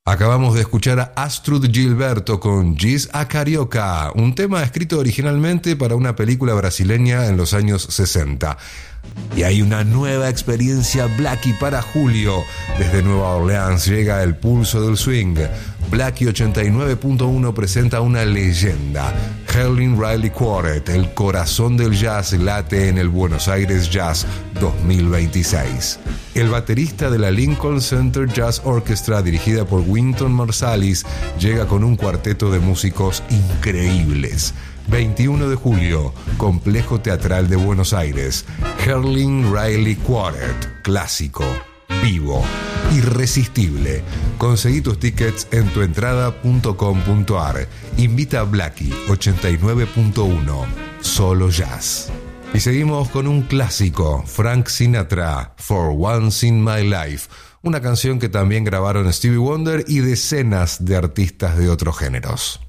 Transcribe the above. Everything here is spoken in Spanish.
Acabamos de escuchar a Astrud Gilberto con Giz a Carioca, un tema escrito originalmente para una película brasileña en los años 60. Y hay una nueva experiencia Blackie para julio. Desde Nueva Orleans llega el pulso del swing. Blackie 89.1 presenta una leyenda. Herlin Riley Quartet, el corazón del jazz, late en el Buenos Aires Jazz 2026. El baterista de la Lincoln Center Jazz Orchestra, dirigida por Wynton Marsalis, llega con un cuarteto de músicos increíbles. 21 de julio, Complejo Teatral de Buenos Aires. Herlin Riley Quartet, clásico, vivo, irresistible. Conseguí tus tickets en tuentrada.com.ar. Invita a Blackie 89.1, solo jazz. Y seguimos con un clásico, Frank Sinatra, For Once in My Life, una canción que también grabaron Stevie Wonder y decenas de artistas de otros géneros.